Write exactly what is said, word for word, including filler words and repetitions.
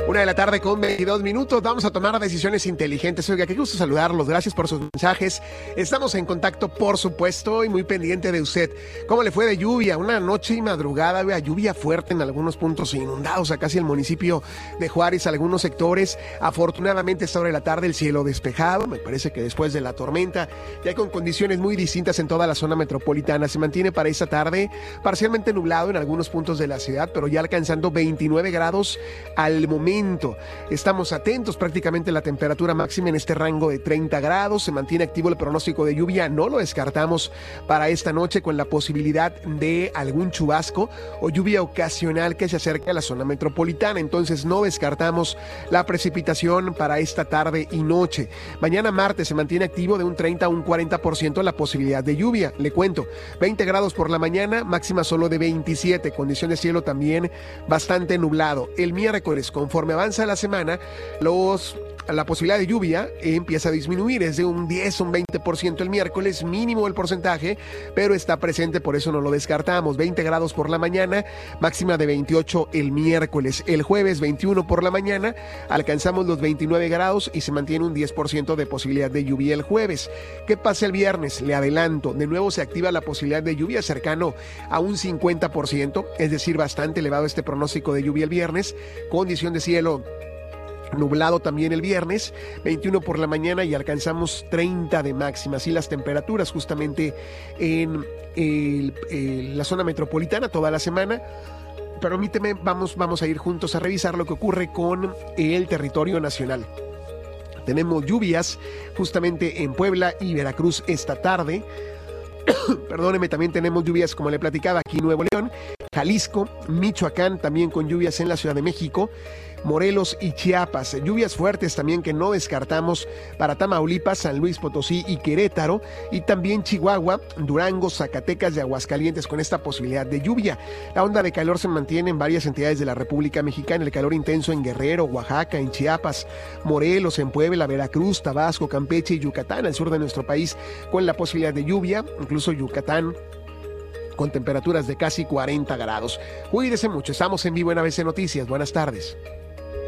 Una de la tarde con veintidós minutos. Vamos a tomar decisiones inteligentes. Oiga, qué gusto saludarlos. Gracias por sus mensajes. Estamos en contacto, por supuesto, y muy pendiente de usted. ¿Cómo le fue de lluvia? Una noche y madrugada, vea, lluvia fuerte en algunos puntos inundados a casi el municipio de Juárez, algunos sectores. Afortunadamente, esta hora de la tarde el cielo despejado. Me parece que después de la tormenta, ya con condiciones muy distintas en toda la zona metropolitana. Se mantiene para esta tarde parcialmente nublado en algunos puntos de la ciudad, pero ya alcanzando veintinueve grados al momento. Estamos atentos, prácticamente la temperatura máxima en este rango de treinta grados. Se mantiene activo el pronóstico de lluvia, no lo descartamos para esta noche, con la posibilidad de algún chubasco o lluvia ocasional que se acerque a la zona metropolitana. Entonces no descartamos la precipitación para esta tarde y noche. Mañana martes se mantiene activo de un treinta a un cuarenta por ciento la posibilidad de lluvia. Le cuento, veinte grados por la mañana, máxima solo de veintisiete, condición de cielo también bastante nublado. El miércoles, conforme avanza la semana, los, la posibilidad de lluvia empieza a disminuir, es de un diez, un veinte por ciento el miércoles, mínimo el porcentaje, pero está presente, por eso no lo descartamos. veinte grados por la mañana, máxima de veintiocho el miércoles. El jueves, veintiuno por la mañana, alcanzamos los veintinueve grados y se mantiene un diez por ciento de posibilidad de lluvia el jueves. ¿Qué pasa el viernes? Le adelanto, de nuevo se activa la posibilidad de lluvia cercano a un cincuenta por ciento, es decir, bastante elevado este pronóstico de lluvia el viernes, condición de cielo nublado también el viernes, veintiuno por la mañana y alcanzamos treinta de máxima. Así las temperaturas justamente en el, el, la zona metropolitana toda la semana. Permíteme, vamos, vamos a ir juntos a revisar lo que ocurre con el territorio nacional. Tenemos lluvias justamente en Puebla y Veracruz esta tarde. Perdóneme, también tenemos lluvias, como le platicaba, aquí en Nuevo León, Jalisco, Michoacán, también con lluvias en la Ciudad de México, Morelos y Chiapas. Lluvias fuertes también que no descartamos para Tamaulipas, San Luis Potosí y Querétaro, y también Chihuahua, Durango, Zacatecas y Aguascalientes con esta posibilidad de lluvia. La onda de calor se mantiene en varias entidades de la República Mexicana, el calor intenso en Guerrero, Oaxaca, en Chiapas, Morelos, en Puebla, Veracruz, Tabasco, Campeche y Yucatán, al sur de nuestro país, con la posibilidad de lluvia, incluso Yucatán, con temperaturas de casi cuarenta grados. Cuídese mucho, estamos en vivo en A B C Noticias. Buenas tardes.